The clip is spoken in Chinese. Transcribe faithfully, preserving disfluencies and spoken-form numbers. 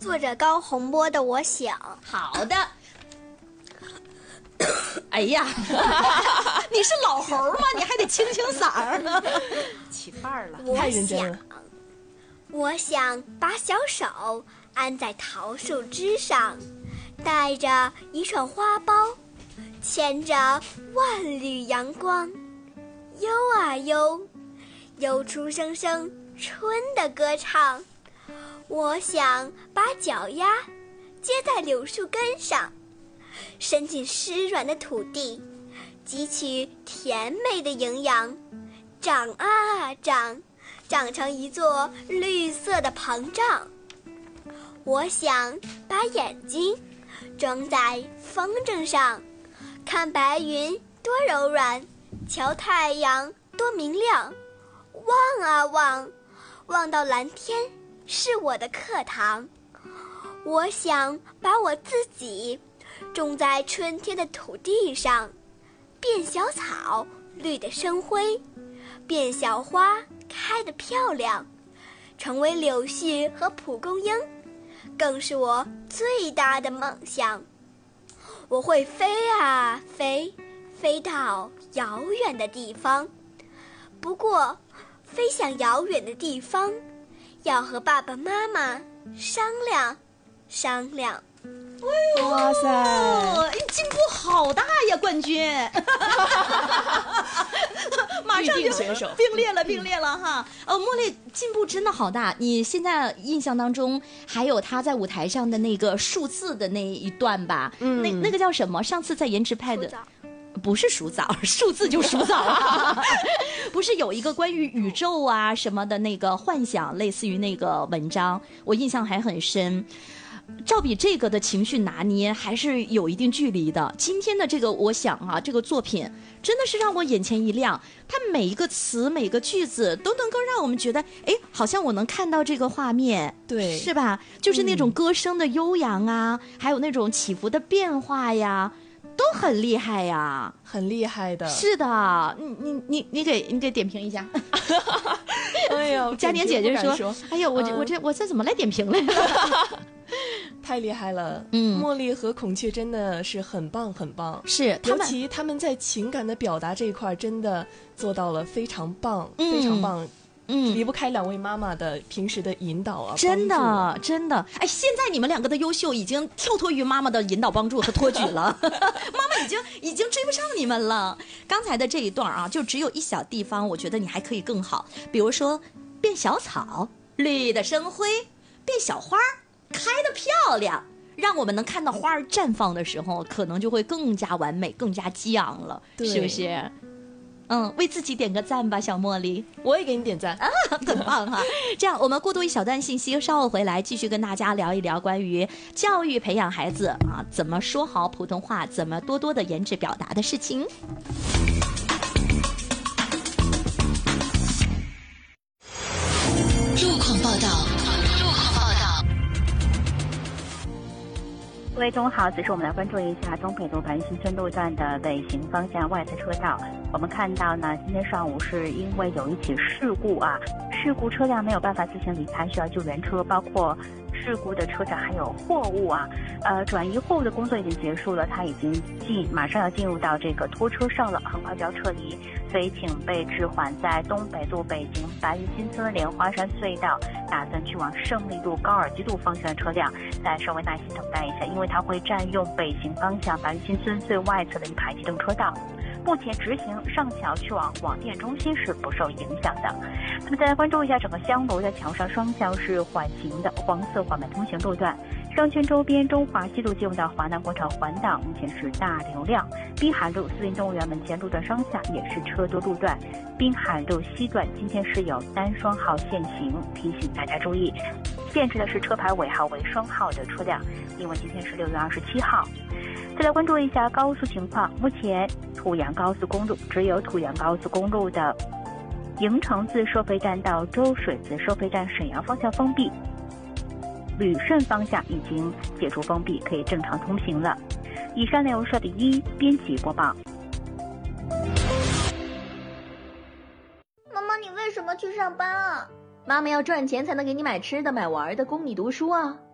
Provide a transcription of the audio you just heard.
作者高洪波的《我想》。 好的。哎呀，你是老猴吗？你还得清清嗓儿，起范儿了， 太认真了。 我想把小手安在桃树枝上，带着一串花苞，牵着万缕阳光，悠啊悠，悠出声声春的歌唱。我想把脚丫接在柳树根上，伸进湿软的土地，汲取甜美的营养，长啊长，长成一座绿色的膨胀。我想把眼睛装在风筝上，看白云多柔软，瞧太阳多明亮。望啊望，望到蓝天是我的课堂。我想把我自己种在春天的土地上，变小草绿得生辉，变小花开得漂亮，成为柳絮和蒲公英，更是我最大的梦想。我会飞啊飞，飞到遥远的地方。不过飞向遥远的地方，要和爸爸妈妈商量商量。 哇塞， 你进步好大呀，冠军！马上就并列了，并列了哈。呃，茉莉进步真的好大。你现在印象当中还有他在舞台上的那个数字的那一段吧？嗯，那那个叫什么？上次在颜值派的。不是数枣，数字就数枣啊！不是有一个关于宇宙啊什么的那个幻想，类似于那个文章，我印象还很深。照比这个的情绪拿捏还是有一定距离的。今天的这个我想啊，这个作品真的是让我眼前一亮，它每一个词每个句子都能够让我们觉得，哎，好像我能看到这个画面， 对， 是吧？就是那种歌声的悠扬啊，嗯、还有那种起伏的变化呀，都很厉害呀， 很厉害的。 是的，你你你你给你给点评一下。 哎呀， 佳年姐姐说，说哎呦，我这、嗯、我这我这怎么来点评来了？ 太厉害了，嗯，茉莉和孔雀真的是很棒很棒， 是， 尤其他们在情感的表达这一块真的做到了非常棒，嗯、非常棒。嗯，离不开两位妈妈的平时的引导啊， 真的真的，哎，现在你们两个的优秀已经跳脱于妈妈的引导帮助和托举了，妈妈已经已经追不上你们了。刚才的这一段啊，就只有一小地方，我觉得你还可以更好，比如说变小草，绿的生辉，变小花，开得漂亮。让我们能看到花儿绽放的时候，可能就会更加完美，更加激昂了，是不是？嗯，为自己点个赞吧，小茉莉。 我也给你点赞啊，很棒哈！这样，我们过渡一小段信息，稍后回来继续跟大家聊一聊关于教育培养孩子啊，怎么说好普通话，怎么多多的颜值表达的事情。 路况报道。 各位中午好，此时我们来关注一下东北路白云新村路段的北行方向外侧车道。我们看到呢，今天上午是因为有一起事故啊，事故车辆没有办法自行离开，需要救援车，包括事故的车上还有货物啊，呃，转移货物的工作已经结束了，它已经进，马上要进入到这个拖车上了，很快就要撤离，所以请被置缓在东北路北行白云新村莲花山隧道，打算去往胜利路高尔基路方向的车辆，再稍微耐心等待一下，因为它会占用北行方向白云新村最外侧的一排机动车道。目前直行上桥去往广电中心是不受影响的。那么再来关注一下整个香楼在桥上双向是缓行的黄色缓慢通行路段，商圈周边中华西路进入到华南广场环岛，目前是大流量。滨海路四林动物园门前路段双向也是车多路段。滨海路西段今天是有单双号限行，提醒大家注意。限制的是车牌尾号为双号的车辆，因为今天是六月二十七号。再来关注一下高速情况，目前濮阳高速公路只有濮阳高速公路的营城自收费站到周水自收费站沈阳方向封闭，旅顺方向已经解除封闭，可以正常通行了。以上内容是第一编辑播报。 妈妈，你为什么去上班啊？ 妈妈要赚钱才能给你买吃的买玩的，供你读书啊。